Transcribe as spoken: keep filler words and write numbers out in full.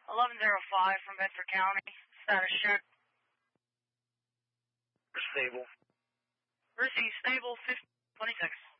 eleven oh five from Bedford County. Status check. Stable. Receive stable, fifty twenty-six.